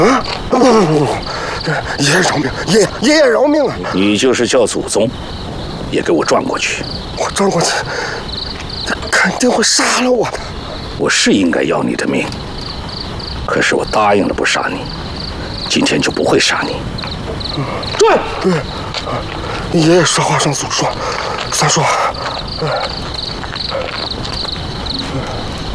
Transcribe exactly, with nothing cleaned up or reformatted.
啊！不不不不不，爷爷饶命！爷爷爷爷饶命啊！ 你就是叫祖宗，也给我转过去。 我转过去，他肯定会杀了我的。 我是应该要你的命，可是我答应了不杀你，今天就不会杀你。转。对，爷爷说话算数，说，算数。